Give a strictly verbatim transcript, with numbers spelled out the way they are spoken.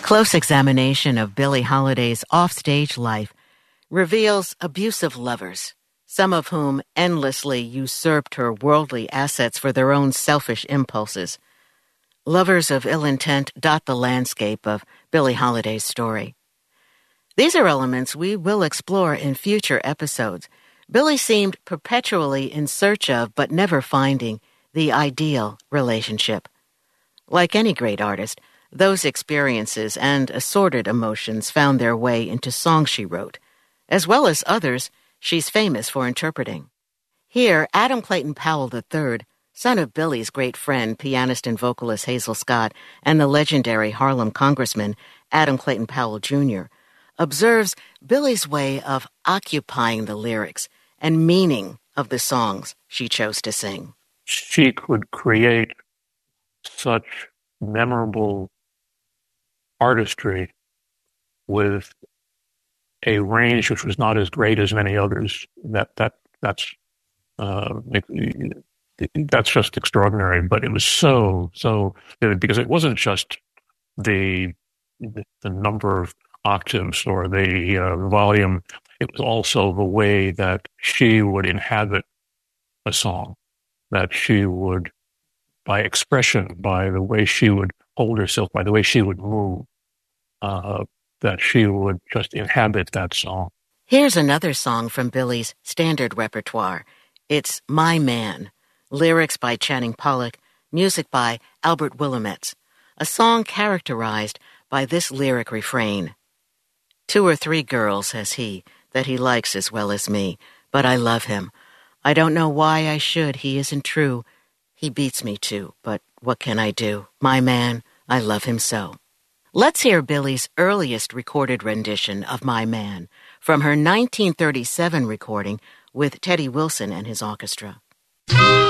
close examination of Billie Holiday's offstage life reveals abusive lovers, some of whom endlessly usurped her worldly assets for their own selfish impulses. Lovers of ill intent dot the landscape of Billie Holiday's story. These are elements we will explore in future episodes. Billie seemed perpetually in search of, but never finding, the ideal relationship. Like any great artist, those experiences and assorted emotions found their way into songs she wrote, as well as others she's famous for interpreting. Here, Adam Clayton Powell the third, son of Billie's great friend, pianist and vocalist Hazel Scott, and the legendary Harlem congressman Adam Clayton Powell Junior, observes Billie's way of occupying the lyrics and meaning of the songs she chose to sing. She could create such memorable artistry with a range which was not as great as many others. That that that's uh, that's just extraordinary. But it was so so because it wasn't just the the number of octaves or the uh, volume. It was also the way that she would inhabit a song, that she would, by expression, by the way she would hold herself, by the way she would move, uh, that she would just inhabit that song. Here's another song from Billie's standard repertoire. It's My Man, lyrics by Channing Pollock, music by Albert Willamette, a song characterized by this lyric refrain. Two or three girls has he, that he likes as well as me, but I love him. I don't know why I should, he isn't true. He beats me too, but what can I do? My man, I love him so. Let's hear Billie's earliest recorded rendition of My Man from her nineteen thirty-seven recording with Teddy Wilson and his orchestra.